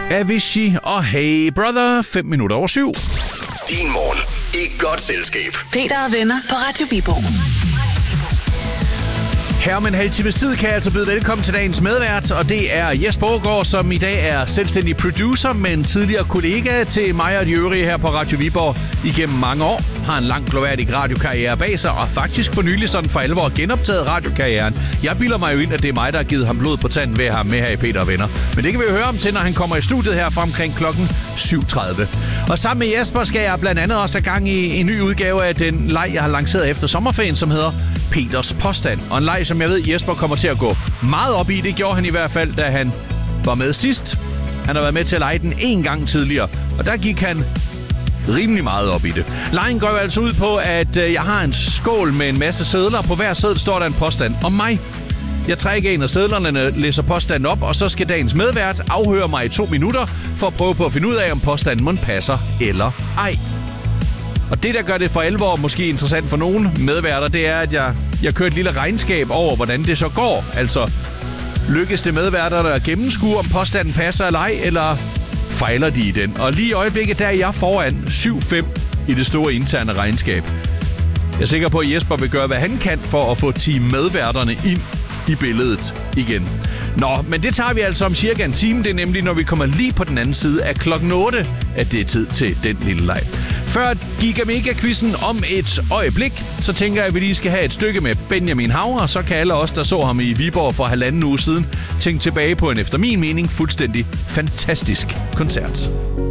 Avicii og Hey Brother, 5 minutter over 7. Din morgen i godt selskab. Peter og venner på Radio Viborg. Her om en halv times tid kan jeg altså byde velkommen til dagens medvært, og det er Jesper Aagaard, som i dag er selvstændig producer, men tidligere kollega til mig og de øvrige her på Radio Viborg igennem mange år. Har en lang gloværdig radiokarriere bag sig, og faktisk for nylig sådan for alvor genoptaget radiokarrieren. Jeg bilder mig jo ind, at det er mig, der har givet ham blod på tanden ved at have ham med her i Peter og Venner. Men det kan vi jo høre om til, når han kommer i studiet her fra omkring klokken 7.30. Og sammen med Jesper skal jeg blandt andet også have gang i en ny udgave af den leg, jeg har lanceret efter sommerferien, som hedder Peters Påstand. Og en leg, som jeg ved, Jesper kommer til at gå meget op i. Det gjorde han i hvert fald, da han var med sidst. Han har været med til at lege den en gang tidligere, og der gik han rimelig meget op i det. Lejen går jo altså ud på, at jeg har en skål med en masse sedler. På hver seddel står der en påstand om mig. Jeg trækker en af sedlerne, læser påstanden op, og så skal dagens medvært afhøre mig i 2 minutter, for at prøve på at finde ud af, om påstanden mon passer eller ej. Og det, der gør det for alvor måske interessant for nogle medværter, det er, at jeg kører et lille regnskab over, hvordan det så går. Altså, lykkes det medværterne at gennemskue, om påstanden passer eller ej, eller fejler de i den? Og lige i øjeblikket, der er jeg foran 7-5 i det store interne regnskab. Jeg er sikker på, at Jesper vil gøre, hvad han kan for at få team medværterne ind i billedet igen. Nå, men det tager vi altså om cirka en time. Det er nemlig, når vi kommer lige på den anden side af klokken 8, at det er tid til den lille leg. Før Giga-Mega-quizzen om et øjeblik, så tænker jeg, at vi lige skal have et stykke med Benjamin Haver, så kan alle os, der så ham i Viborg for 1,5 uge siden, tænke tilbage på en efter min mening fuldstændig fantastisk koncert.